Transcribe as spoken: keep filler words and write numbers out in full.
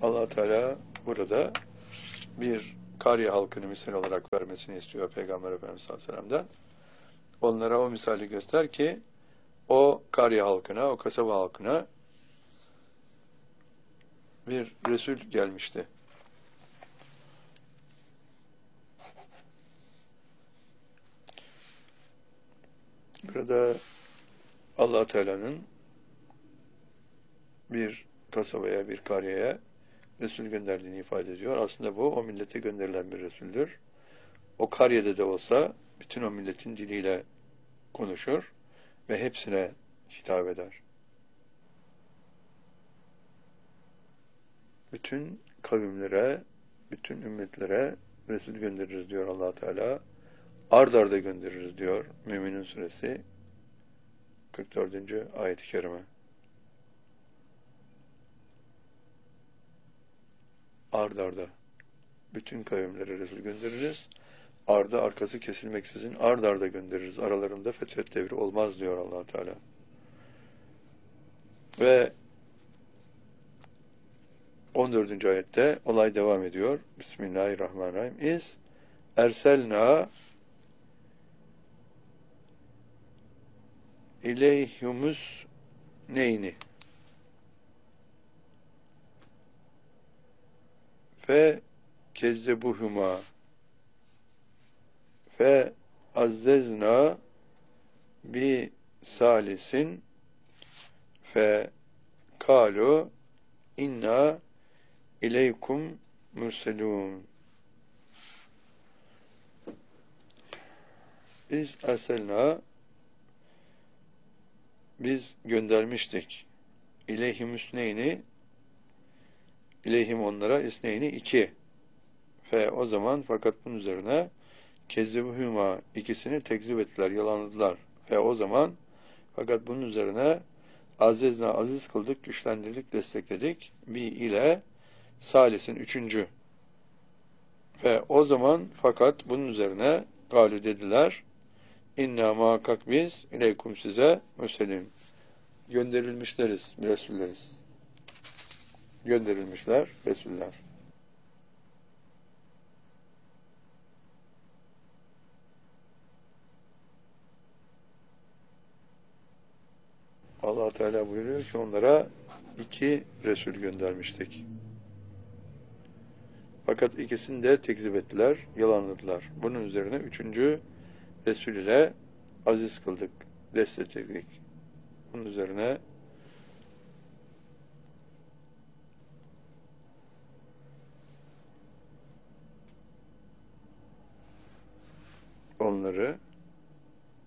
Allah Teala burada bir Kariye halkını misal olarak vermesini istiyor Peygamber Efendimiz sallallahu aleyhi ve sellem'den. Onlara o misali göster ki o Kariye halkına, o kasaba halkına bir Resul gelmişti. Burada Allah Teala'nın bir kasabaya, bir kariyeye Resul gönderdiğini ifade ediyor. Aslında bu o millete gönderilen bir Resul'dür. O kariyede de olsa bütün o milletin diliyle konuşur ve hepsine hitap eder. Bütün kavimlere, bütün ümmetlere Resul göndeririz diyor Allah Teala. Ard arda göndeririz diyor Müminun suresi kırk dördüncü ayet-i kerime. Ard arda bütün kavimlere Resul göndeririz. Ardı arkası kesilmeksizin ard arda göndeririz. Aralarında fetret devri olmaz diyor Allah Teala. Ve on dördüncü ayette olay devam ediyor. Bismillahirrahmanirrahim. İz erselna ileyhumus neyni fe kezzebuhuma fe azzezna bi salisin fe kalu inna ileykum murselun. Biz erselna biz göndermiştik. İleyhim üsneyni İleyhim onlara isneyni iki. Fe o zaman fakat bunun üzerine kezzebuhuma ikisini tekzip ettiler, yalanladılar. Fe o zaman fakat bunun üzerine azizna aziz kıldık, güçlendirdik, destekledik. Bi ile salisin üçüncü. Ve o zaman fakat bunun üzerine galü dediler. İnna muhakkak biz ileykum size müselim. Gönderilmişleriz, Resulleriz. Gönderilmişler, Resuller. Allah Teala buyuruyor ki onlara iki Resul göndermiştik. Fakat ikisini de tekzip ettiler, yalanladılar. Bunun üzerine üçüncü Resul ile aziz kıldık, destekledik. Bunun üzerine onları